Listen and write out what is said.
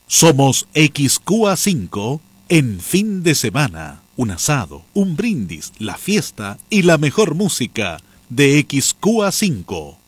Somos XQA5 en fin de semana. Un asado, un brindis, la fiesta y la mejor música de XQA5.